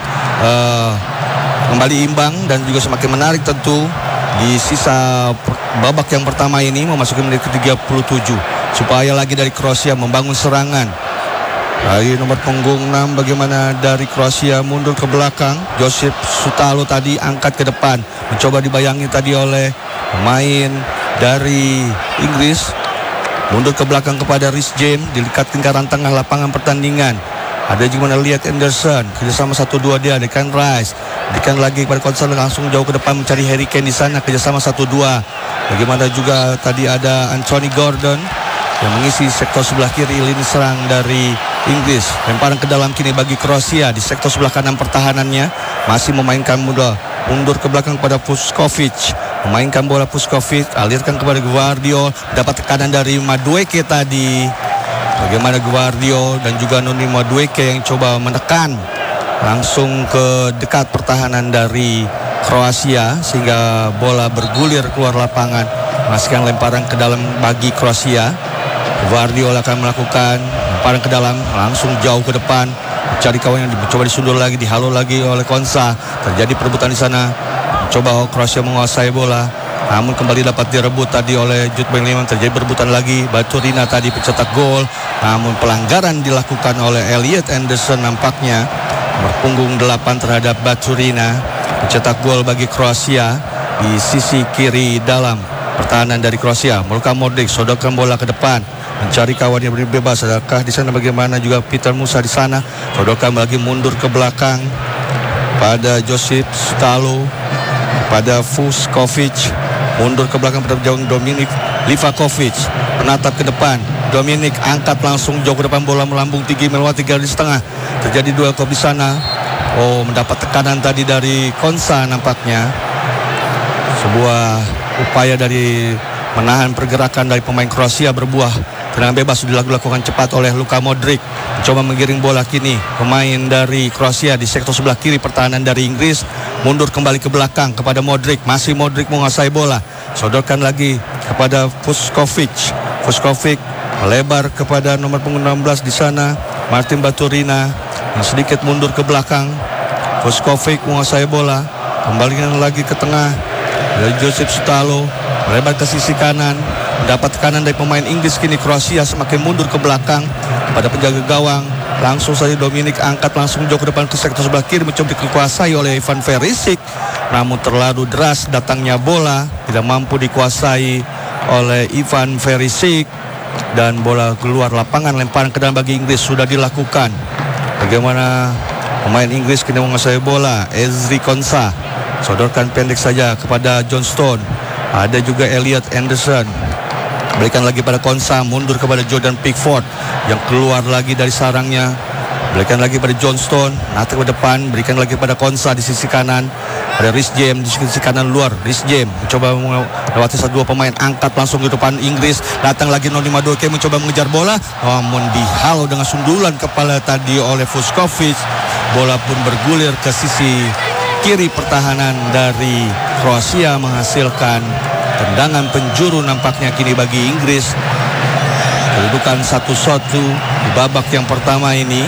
kembali imbang dan juga semakin menarik tentu di sisa babak yang pertama ini memasuki menit ke-37. Supaya lagi dari Kroasia membangun serangan. Dari nomor punggung 6 bagaimana dari Kroasia mundur ke belakang. Josip Sutalo tadi angkat ke depan. Mencoba dibayangi tadi oleh pemain dari Inggris. Mundur ke belakang kepada Reece James. Dilekatkan ke arah tengah lapangan pertandingan. Ada juga Elliot Anderson. Kerjasama 1-2 dia. Declan Rice. Dikan lagi kepada Konsel langsung jauh ke depan mencari Harry Kane di sana. Kerjasama 1-2. Bagaimana juga tadi ada Anthony Gordon yang mengisi sektor sebelah kiri lini serang dari Inggris. Lemparan ke dalam kini bagi Kroasia di sektor sebelah kanan pertahanannya. Masih memainkan mundur ke belakang kepada Puskovic. Memainkan bola Puskovic, alirkan kepada Gvardiol. Dapat tekanan dari Madueke tadi. Bagaimana Gvardiol dan juga Noni Madueke yang coba menekan langsung ke dekat pertahanan dari Kroasia sehingga bola bergulir keluar lapangan. Masihkan lemparan ke dalam bagi Kroasia. Gvardiol akan melakukan lemparan ke dalam langsung jauh ke depan, cari kawan yang mencoba disundur lagi, dihalau lagi oleh Konsa. Terjadi perebutan di sana. Mencoba Kroasia menguasai bola, namun kembali dapat direbut tadi oleh Jude Bellingham. Terjadi perebutan lagi. Baturina tadi pencetak gol, namun pelanggaran dilakukan oleh Elliot Anderson nampaknya. Nomor punggung 8 terhadap Baturina pencetak gol bagi Kroasia di sisi kiri dalam pertahanan dari Kroasia. Luka Modric sodorkan bola ke depan, mencari kawan yang bebas. Adakah di sana bagaimana juga Peter Musa di sana. Sodorkan lagi mundur ke belakang pada Josip Stallo, pada Vuskovic. Mundur ke belakang pada jauh Dominik Livakovic. Menatap ke depan. Dominik angkat langsung jauh ke depan, bola melambung tinggi melewati garis tengah. Terjadi duel kop di sana. Oh, mendapat tekanan tadi dari Konsa nampaknya. Sebuah upaya dari menahan pergerakan dari pemain Kroasia berbuah. Tendangan bebas sudah dilakukan cepat oleh Luka Modric. Mencoba menggiring bola kini pemain dari Kroasia di sektor sebelah kiri pertahanan dari Inggris. Mundur kembali ke belakang kepada Modric. Masih Modric menguasai bola. Sodorkan lagi kepada Vuskovic. Vuskovic melebar kepada nomor punggung 16 di sana, Martin Baturina yang sedikit mundur ke belakang. Vuskovic menguasai bola. Kembalikan lagi ke tengah. Josip Stallo melebar ke sisi kanan. Mendapat tekanan dari pemain Inggris kini Kroasia semakin mundur ke belakang pada penjaga gawang. Langsung saja Dominik angkat langsung jauh ke depan ke sektor sebelah kiri, mencoba dikuasai oleh Ivan Perisic. Namun terlalu deras datangnya bola, tidak mampu dikuasai oleh Ivan Perisic dan bola keluar lapangan. Lemparan ke dalam bagi Inggris sudah dilakukan. Bagaimana pemain Inggris kini menguasai bola. Ezri Konsa sodorkan pendek saja kepada John Stone. Ada juga Elliot Anderson. Berikan lagi pada Konsa, mundur kepada Jordan Pickford yang keluar lagi dari sarangnya. Berikan lagi pada John Stone, nanti ke depan, berikan lagi pada Konsa di sisi kanan. Ada Reece James di sisi kanan luar. Reece James mencoba melewati dua pemain, angkat langsung ke depan Inggris. Datang lagi Noni Madueke mencoba mengejar bola, namun dihalau dengan sundulan kepala tadi oleh Vuskovic. Bola pun bergulir ke sisi kiri pertahanan dari Kroasia, menghasilkan tendangan penjuru nampaknya kini bagi Inggris. Kedudukan 1-1 di babak yang pertama ini.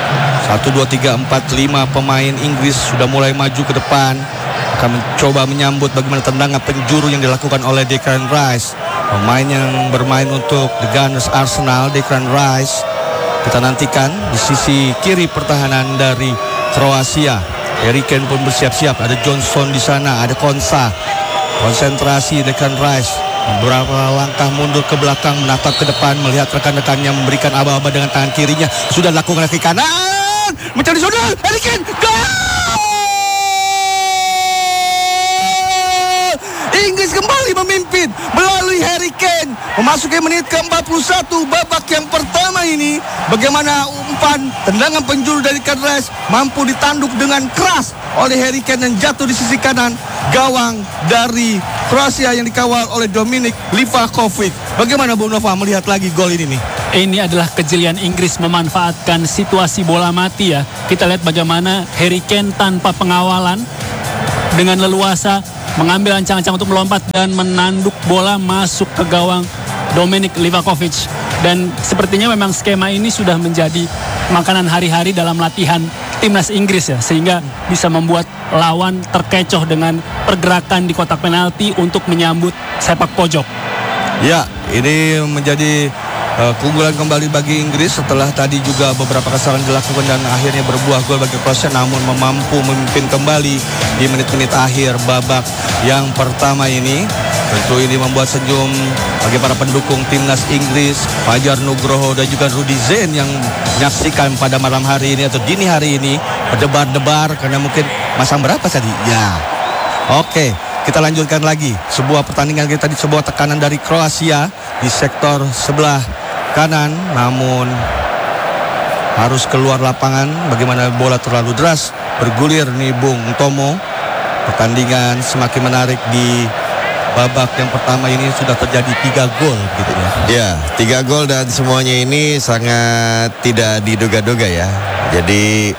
1, 2, 3, 4, 5 pemain Inggris sudah mulai maju ke depan. Akan mencoba menyambut bagaimana tendangan penjuru yang dilakukan oleh Declan Rice. Pemain yang bermain untuk The Gunners Arsenal, Declan Rice. Kita nantikan di sisi kiri pertahanan dari Kroasia. Harry Kane pun bersiap-siap. Ada Johnson di sana, ada Konsa. Konsentrasi Declan Rice beberapa langkah mundur ke belakang, menatap ke depan, melihat rekan-rekannya memberikan aba-aba dengan tangan kirinya. Sudah dilakukan kaki kanan, mencari zona, Harry Kane, gol! Inggris kembali memimpin melalui Harry Kane. Memasuki menit ke-41 babak yang pertama ini. Bagaimana umpan tendangan penjuru dari Kadres mampu ditanduk dengan keras oleh Harry Kane dan jatuh di sisi kanan gawang dari Kroasia yang dikawal oleh Dominik Livakovic. Bagaimana Bung Nova melihat lagi gol ini nih? Ini adalah kejelian Inggris memanfaatkan situasi bola mati ya. Kita lihat bagaimana Harry Kane tanpa pengawalan dengan leluasa mengambil ancang-ancang untuk melompat dan menanduk bola masuk ke gawang Dominik Livakovic. Dan sepertinya memang skema ini sudah menjadi makanan hari-hari dalam latihan timnas Inggris ya, sehingga bisa membuat lawan terkecoh dengan pergerakan di kotak penalti untuk menyambut sepak pojok. Ya, ini menjadi keunggulan kembali bagi Inggris setelah tadi juga beberapa kesalahan dilakukan dan akhirnya berbuah gol bagi Kroasia, namun mampu memimpin kembali di menit-menit akhir babak yang pertama ini. Tentu ini membuat senyum bagi para pendukung timnas Inggris, Fajar Nugroho dan juga Rudy Zain yang menyaksikan pada malam hari ini atau dini hari ini berdebar-debar karena mungkin masang berapa tadi? Ya, oke. Kita lanjutkan lagi sebuah pertandingan kita di sebuah tekanan dari Kroasia di sektor sebelah kanan, namun harus keluar lapangan. Bagaimana bola terlalu deras bergulir nih Bung Tomo. Pertandingan semakin menarik di babak yang pertama ini sudah terjadi 3 gol gitu ya. Ya, 3 gol dan semuanya ini sangat tidak diduga-duga ya. Jadi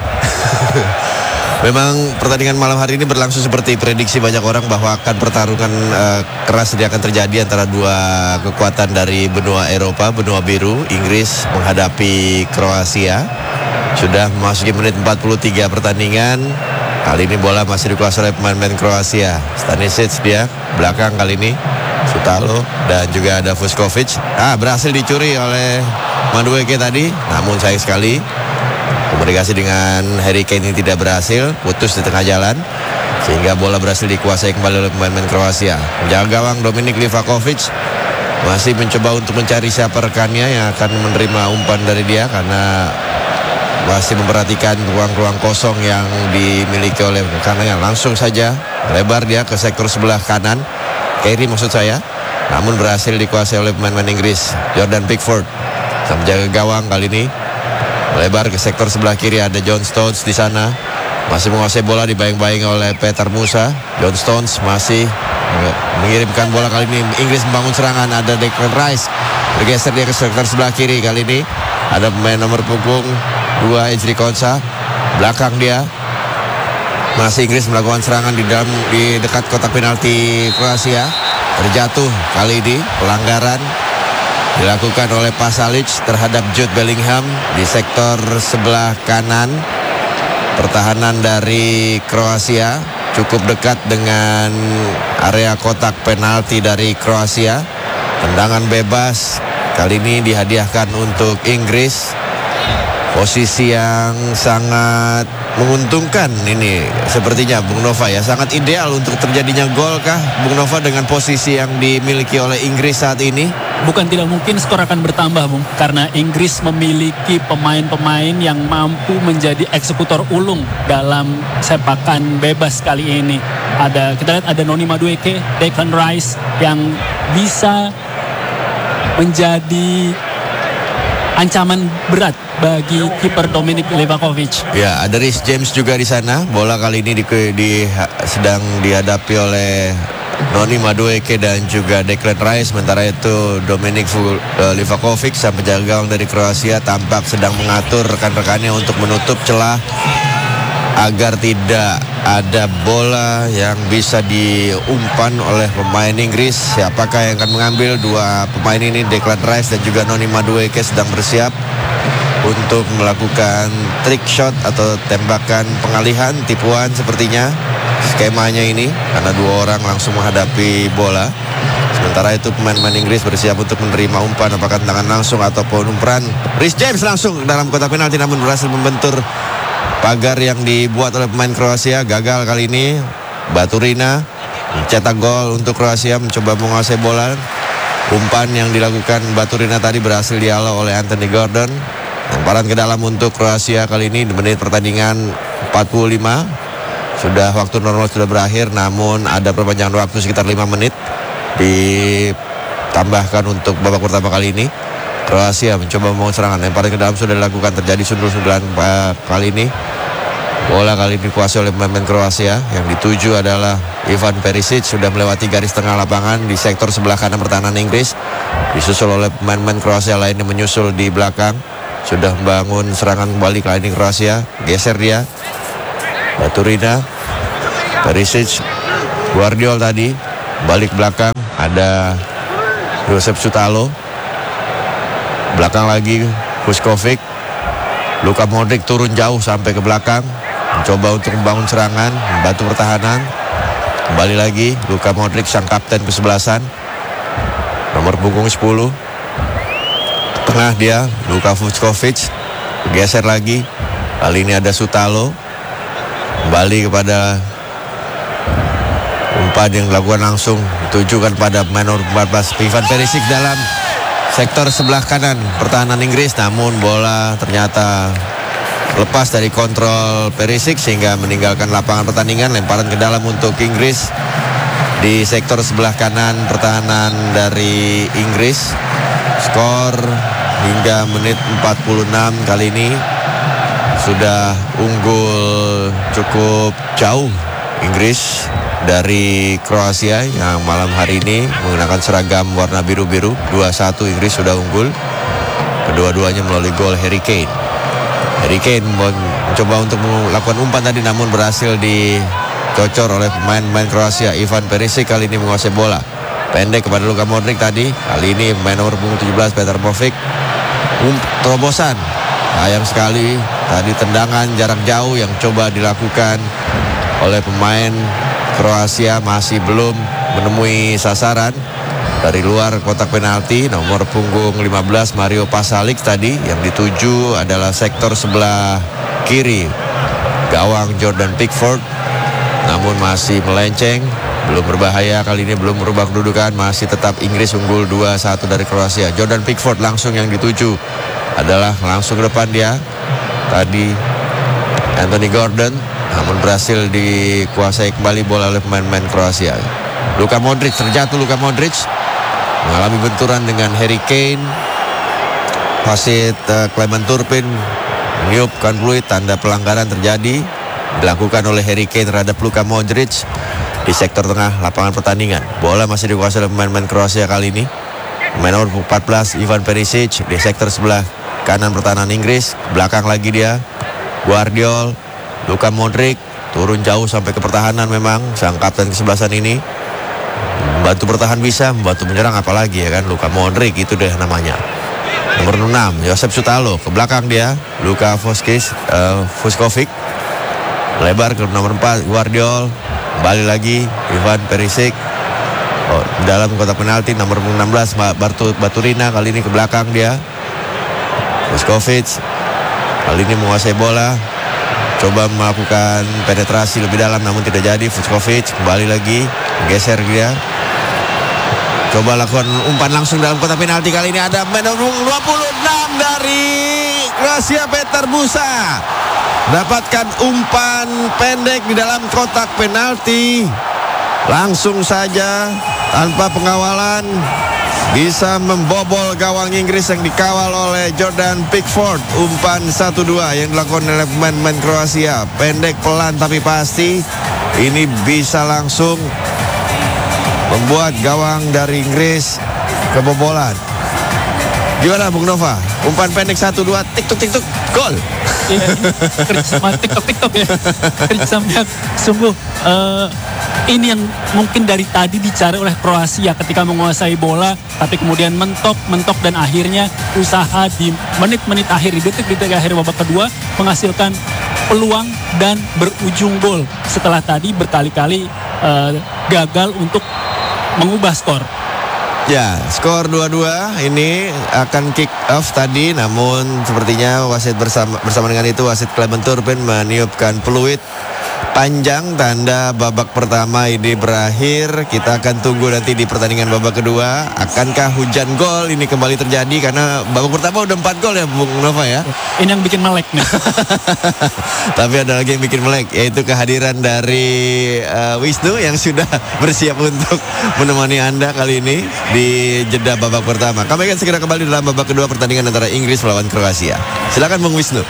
memang pertandingan malam hari ini berlangsung seperti prediksi banyak orang bahwa akan pertarungan keras akan terjadi antara dua kekuatan dari benua Eropa, benua biru. Inggris menghadapi Kroasia. Sudah memasuki menit 43 pertandingan. Kali ini bola masih dikuasai oleh pemain-pemain Kroasia. Stanisic dia belakang kali ini, Sutalo dan juga ada Vuskovic. Berhasil dicuri oleh Madueke tadi, namun sayang sekali komunikasi dengan Harry Kane ini tidak berhasil, putus di tengah jalan, sehingga bola berhasil dikuasai kembali oleh pemain-pemain Kroasia. Penjaga gawang Dominik Livakovic masih mencoba untuk mencari siapa rekannya yang akan menerima umpan dari dia, karena masih memperhatikan ruang-ruang kosong yang dimiliki oleh rekannya. Langsung saja lebar dia ke sektor sebelah kanan, Kiri maksud saya, namun berhasil dikuasai oleh pemain-pemain Inggris. Jordan Pickford, sang penjaga gawang kali ini melebar ke sektor sebelah kiri. Ada John Stones di sana, masih menguasai bola, dibayang-bayang oleh Peter Musa. John Stones masih mengirimkan bola, kali ini Inggris membangun serangan. Ada Declan Rice, bergeser dia ke sektor sebelah kiri. Kali ini ada pemain nomor punggung 2 Ezri Konsa, belakang dia. Masih Inggris melakukan serangan di dekat kotak penalti Kroasia. Terjatuh kali ini, pelanggaran dilakukan oleh Pasalic terhadap Jude Bellingham di sektor sebelah kanan. Pertahanan dari Kroasia cukup dekat dengan area kotak penalti dari Kroasia. Tendangan bebas kali ini dihadiahkan untuk Inggris. Posisi yang sangat menguntungkan ini sepertinya Bung Nova ya, sangat ideal untuk terjadinya gol kah Bung Nova dengan posisi yang dimiliki oleh Inggris saat ini? Bukan tidak mungkin skor akan bertambah Bung, karena Inggris memiliki pemain-pemain yang mampu menjadi eksekutor ulung dalam sepakan bebas kali ini. Kita lihat ada Noni Madueke, Declan Rice yang bisa menjadi ancaman berat bagi kiper Dominik Livakovic. Ya, ada Rhys James juga di sana. Bola kali ini sedang dihadapi oleh Noni Madueke dan juga Declan Rice. Sementara itu Dominik Livakovic, sang penjaga gawang dari Kroasia, tampak sedang mengatur rekan-rekannya untuk menutup celah agar tidak ada bola yang bisa diumpan oleh pemain Inggris. Siapakah yang akan mengambil? Dua pemain ini, Declan Rice dan juga Noni Madueke, sedang bersiap untuk melakukan trick shot atau tembakan pengalihan, tipuan sepertinya skemanya ini, karena dua orang langsung menghadapi bola. Sementara itu pemain-pemain Inggris bersiap untuk menerima umpan, apakah tangan langsung ataupun umpan. Rhys James langsung dalam kotak penalti, namun berhasil membentur pagar yang dibuat oleh pemain Kroasia. Gagal kali ini. Baturina mencetak gol untuk Kroasia, mencoba menguasai bola. Umpan yang dilakukan Baturina tadi berhasil dihalau oleh Anthony Gordon. Lemparan ke dalam untuk Kroasia kali ini di menit pertandingan 45. Sudah waktu normal sudah berakhir, namun ada perpanjangan waktu sekitar 5 menit ditambahkan untuk babak pertama kali ini. Kroasia mencoba membangun serangan, lemparan ke dalam sudah dilakukan, terjadi sundul-sundulan kali ini. Bola kali ini dikuasai oleh pemain Kroasia. Yang dituju adalah Ivan Perisic, sudah melewati garis tengah lapangan di sektor sebelah kanan pertahanan Inggris. Disusul oleh pemain-pemain Kroasia lain yang menyusul di belakang. Sudah membangun serangan kembali kali ini Kroasia. Geser dia. Baturina, Perisic, Guardiol tadi. Balik belakang ada Josep Sutalo. Belakang lagi Vuskovic. Luka Modric turun jauh sampai ke belakang, mencoba untuk membangun serangan, membantu pertahanan. Kembali lagi Luka Modric, sang kapten kesebelasan, nomor punggung 10. Tengah dia Luka Vuskovic. Geser lagi. Kali ini ada Sutalo. Kembali kepada umpan yang dilakukan langsung ditujukan pada pemain nomor 14 Ivan Perisic dalam sektor sebelah kanan pertahanan Inggris, namun bola ternyata lepas dari kontrol Perisic sehingga meninggalkan lapangan pertandingan. Lemparan ke dalam untuk Inggris di sektor sebelah kanan pertahanan dari Inggris. Skor hingga menit 46 kali ini sudah unggul cukup jauh Inggris dari Kroasia yang malam hari ini menggunakan seragam warna biru-biru. 2-1 Inggris sudah unggul. Kedua-duanya melalui gol Harry Kane. Harry Kane mencoba untuk melakukan umpan tadi, namun berhasil dicocor oleh pemain Kroasia. Ivan Perisic kali ini menguasai bola. Pendek kepada Luka Modric tadi. Kali ini pemain nomor punggung 17 Petar Bovic. Terobosan. Sayang sekali tadi tendangan jarak jauh yang coba dilakukan oleh pemain Kroasia masih belum menemui sasaran dari luar kotak penalti. Nomor punggung 15 Mario Pasalic tadi, yang dituju adalah sektor sebelah kiri gawang Jordan Pickford, namun masih melenceng. Belum berbahaya kali ini, belum merubah kedudukan, masih tetap Inggris unggul 2-1 dari Kroasia. Jordan Pickford langsung yang dituju adalah langsung ke depan dia tadi Anthony Gordon, namun berhasil dikuasai kembali bola oleh pemain-pemain Kroasia. Luka Modric, terjatuh Luka Modric, mengalami benturan dengan Harry Kane. Wasit Clement Turpin meniupkan peluit, tanda pelanggaran terjadi dilakukan oleh Harry Kane terhadap Luka Modric di sektor tengah lapangan pertandingan. Bola masih dikuasai oleh pemain-pemain Kroasia kali ini. Pemain nomor 14 Ivan Perisic di sektor sebelah kanan pertahanan Inggris. Belakang lagi dia Guardiol. Luka Modric turun jauh sampai ke pertahanan. Memang sang kapten kesebelasan ini membantu bertahan bisa, membantu menyerang apalagi ya kan. Luka Modric itu deh namanya. Nomor 6 Josep Sutalo, ke belakang dia Luka Vuskovic. Lebar ke nomor 4 Guardiol. Kembali lagi Ivan Perisic dalam kotak penalti. Nomor 16 Baturina, kali ini ke belakang dia Vuskovic. Kali ini menguasai bola, coba melakukan penetrasi lebih dalam namun tidak jadi. Vuskovic kembali lagi, geser dia, coba lakukan umpan langsung dalam kotak penalti. Kali ini ada nomor 26 dari Kroasia, Petar Musa, dapatkan umpan pendek di dalam kotak penalti. Langsung saja tanpa pengawalan bisa membobol gawang Inggris yang dikawal oleh Jordan Pickford. Umpan 1-2 yang dilakukan oleh pemain Kroasia. Pendek, pelan tapi pasti. Ini bisa langsung membuat gawang dari Inggris kebobolan. Gimana Bung Nova? Umpan pendek 1-2, tik-tuk, gol. Iya, kerja sama TikTok ya. Kerja sama yang sungguh ini yang mungkin dari tadi dicari oleh Kroasia ketika menguasai bola, tapi kemudian mentok dan akhirnya usaha di menit-menit akhir, di detik-detik akhir babak kedua menghasilkan peluang dan berujung gol setelah tadi berkali-kali gagal untuk mengubah skor. Ya, skor 2-2 ini akan kick off tadi, namun sepertinya wasit bersama dengan itu wasit Clement Turpin meniupkan peluit panjang, tanda babak pertama ini berakhir. Kita akan tunggu nanti di pertandingan babak kedua. Akankah hujan gol ini kembali terjadi? Karena babak pertama udah 4 gol ya Bung Nova ya. Ini yang bikin melek nih. Tapi ada lagi yang bikin melek, yaitu kehadiran dari Wisnu yang sudah bersiap untuk menemani Anda kali ini di jeda babak pertama. Kami akan segera kembali dalam babak kedua pertandingan antara Inggris melawan Kroasia. Silakan Bung Wisnu.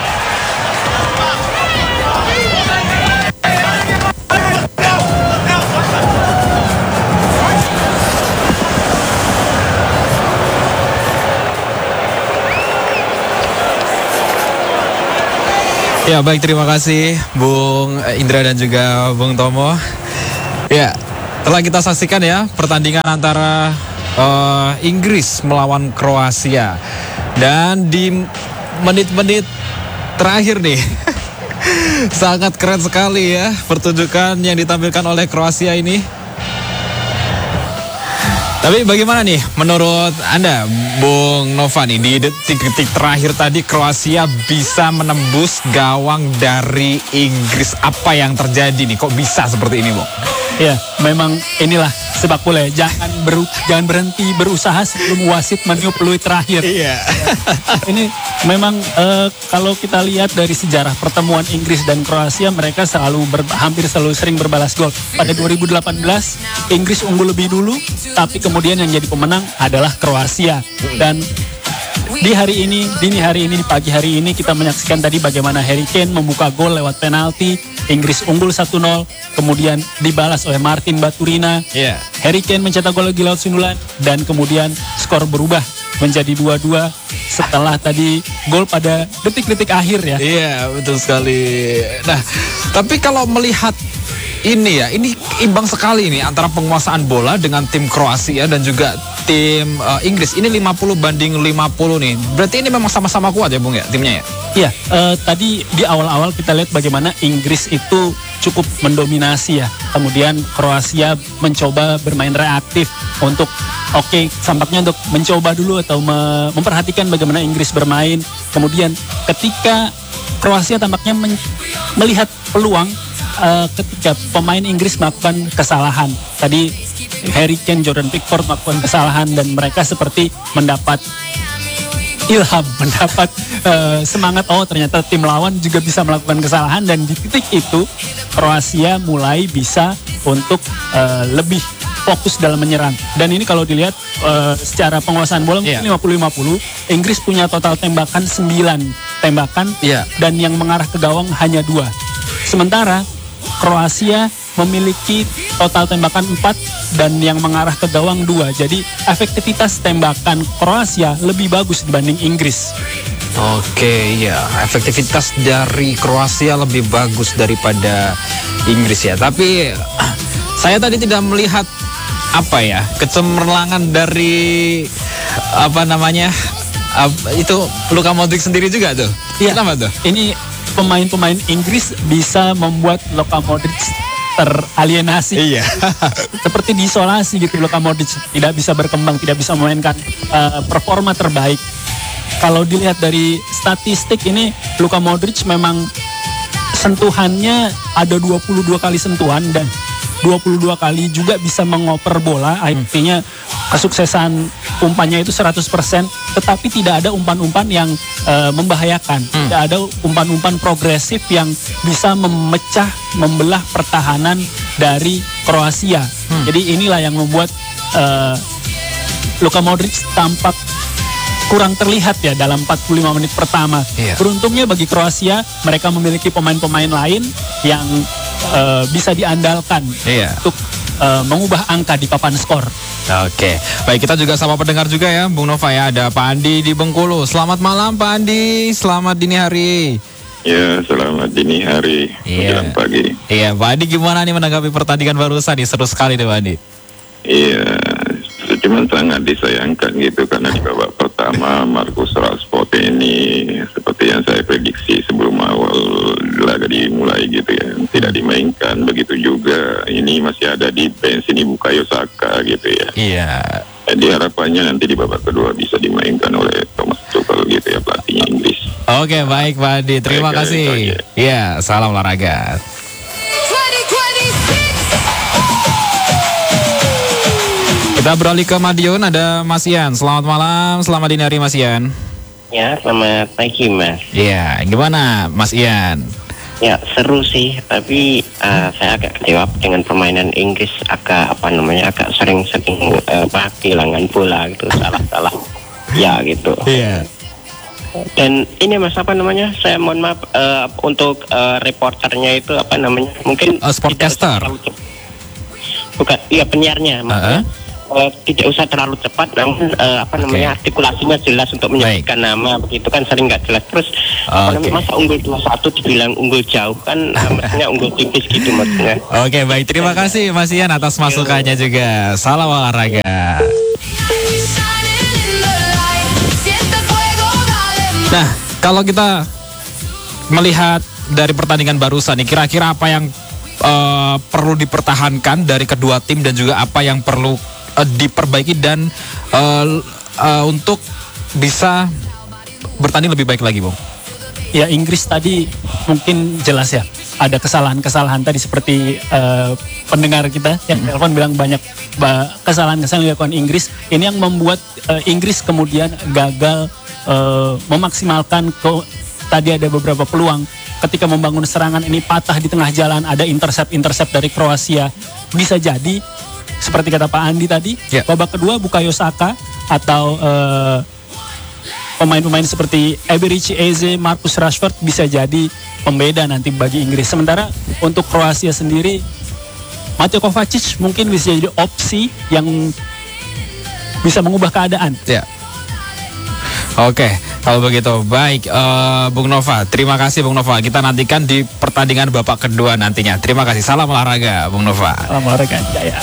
Ya baik, terima kasih Bung Indra dan juga Bung Tomo. Ya, telah kita saksikan ya pertandingan antara Inggris melawan Kroasia. Dan di menit-menit terakhir nih sangat keren sekali ya pertunjukan yang ditampilkan oleh Kroasia ini. Tapi bagaimana nih menurut Anda, Bung Nova nih, di detik-detik terakhir tadi Kroasia bisa menembus gawang dari Inggris. Apa yang terjadi nih? Kok bisa seperti ini, Bung? Ya, memang inilah sepak bola. Jangan berhenti berusaha sebelum wasit meniup peluit terakhir. Iya. Ini memang kalau kita lihat dari sejarah pertemuan Inggris dan Kroasia, mereka hampir selalu sering berbalas gol. Pada 2018 Inggris unggul lebih dulu, tapi kemudian yang jadi pemenang adalah Kroasia. Dan di hari ini, dini hari ini, di pagi hari ini kita menyaksikan tadi bagaimana Harry Kane membuka gol lewat penalti. Inggris unggul 1-0, kemudian dibalas oleh Martin Baturina. Yeah. Harry Kane mencetak gol lagi lewat sundulan, dan kemudian skor berubah menjadi 2-2 setelah tadi gol pada detik-detik akhir ya. Iya, betul sekali. Nah, tapi kalau melihat ini ya, ini imbang sekali nih antara penguasaan bola dengan tim Kroasia dan juga tim Inggris. Ini 50 banding 50 nih. Berarti ini memang sama-sama kuat ya Bung ya timnya ya? Iya, tadi di awal-awal kita lihat bagaimana Inggris itu cukup mendominasi ya. Kemudian Kroasia mencoba bermain reaktif untuk tampaknya untuk mencoba dulu atau memperhatikan bagaimana Inggris bermain. Kemudian ketika Kroasia tampaknya melihat peluang ketika pemain Inggris melakukan kesalahan. Tadi Harry Kane, Jordan Pickford melakukan kesalahan dan mereka seperti mendapat ilham, mendapat semangat, ternyata tim lawan juga bisa melakukan kesalahan, dan di titik itu Kroasia mulai bisa untuk lebih fokus dalam menyerang. Dan ini kalau dilihat secara penguasaan bola mungkin 50-50, Inggris punya total tembakan 9 tembakan dan yang mengarah ke gawang hanya 2. Sementara Kroasia memiliki total tembakan 4 dan yang mengarah ke gawang 2. Jadi efektivitas tembakan Kroasia lebih bagus dibanding Inggris. Oke, ya, efektivitas dari Kroasia lebih bagus daripada Inggris ya. Tapi saya tadi tidak melihat kecemerlangan dari itu Luka Modric sendiri juga tuh. Iya. Kenapa tuh? Ini pemain-pemain Inggris bisa membuat Luka Modric teralienasi. Iya. Seperti diisolasi gitu. Luka Modric tidak bisa berkembang, tidak bisa memainkan performa terbaik. Kalau dilihat dari statistik ini, Luka Modric memang sentuhannya ada 22 kali sentuhan dan 22 kali juga bisa mengoper bola. Artinya kesuksesan umpannya itu 100%, tetapi tidak ada umpan-umpan yang membahayakan. Tidak ada umpan-umpan progresif yang bisa membelah pertahanan dari Kroasia. Jadi inilah yang membuat Luka Modric tampak kurang terlihat ya dalam 45 menit pertama. Beruntungnya bagi Kroasia, mereka memiliki pemain-pemain lain yang bisa diandalkan untuk mengubah angka di papan skor. Oke, baik, kita juga sama pendengar juga ya, Bung Nova ya. Ada Pak Andi di Bengkulu. Selamat malam Pak Andi, selamat dini hari. Ya, selamat dini hari, menjelang pagi. Iya, Pak Andi gimana nih menanggapi pertandingan barusan nih? Seru sekali nih Pak Andi. Iya, cuman sangat disayangkan gitu karena di babak pertama Marcus Rashford ini seperti yang saya prediksi sebelum awal laga dimulai gitu ya, tidak dimainkan. Begitu juga ini masih ada di bench ini Bukayo Saka gitu ya. Iya. Jadi harapannya nanti di babak kedua bisa dimainkan oleh Thomas Tuchel gitu ya, pelatihnya Inggris. Oke, baik Pak Adi, terima kasih. Iya, salam olahraga. Kita beralih ke Madiun, ada Mas Ian. Selamat malam, selamat dini hari Mas Ian. Ya, selamat pagi Mas. Iya, gimana Mas Ian? Ya, seru sih, tapi saya agak kecewa dengan permainan Inggris, agak sering-sering kehilangan bola gitu, salah-salah. Ya gitu. Iya. Dan ini Mas, saya mohon maaf untuk reporternya itu mungkin Sportcaster. Bukan, iya penyiarnya maksudnya. Tidak usah terlalu cepat, namun artikulasinya jelas untuk menyebutkan nama, begitu kan sering nggak jelas. Terus masa unggul 2-1 dibilang unggul jauh kan, maksudnya unggul tipis gitu maksudnya. Oke, baik, terima kasih Mas Ian atas masukannya juga. Salam olahraga. Nah, kalau kita melihat dari pertandingan barusan nih, kira-kira apa yang perlu dipertahankan dari kedua tim dan juga apa yang perlu diperbaiki dan untuk bisa bertanding lebih baik lagi, Bung? Ya, Inggris tadi mungkin jelas ya, ada kesalahan-kesalahan tadi seperti pendengar kita yang telepon bilang banyak kesalahan-kesalahan yang dilakukan Inggris. Ini yang membuat Inggris kemudian gagal memaksimalkan tadi ada beberapa peluang ketika membangun serangan ini patah di tengah jalan, ada intercept dari Kroasia. Bisa jadi seperti kata Pak Andi tadi, babak kedua Bukayo Saka atau pemain-pemain seperti Eberechi Eze, Marcus Rashford bisa jadi pembeda nanti bagi Inggris. Sementara untuk Kroasia sendiri, Mateo Kovacic mungkin bisa jadi opsi yang bisa mengubah keadaan. Ya. Oke, kalau begitu baik, Bung Nova. Terima kasih Bung Nova. Kita nantikan di pertandingan babak kedua nantinya. Terima kasih. Salam olahraga, Bung Nova. Salam olahraga, Jaya.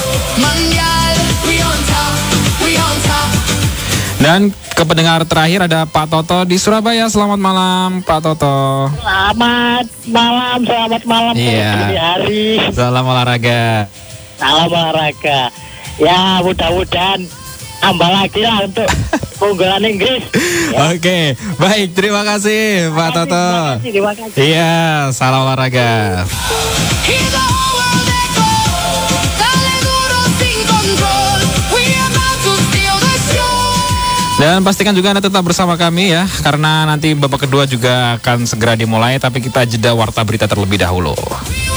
Dan ke pendengar terakhir ada Pak Toto di Surabaya. Selamat malam, Pak Toto. Selamat malam. Iya. Hari. Salam olahraga. Salam olahraga. Ya, mudah-mudahan tambah lagi lah untuk keunggulan Inggris. Ya. Oke, baik. Terima kasih, Pak Toto. Terima kasih. Iya, salam olahraga. Dan pastikan juga Anda tetap bersama kami ya, karena nanti babak kedua juga akan segera dimulai, tapi kita jeda warta berita terlebih dahulu.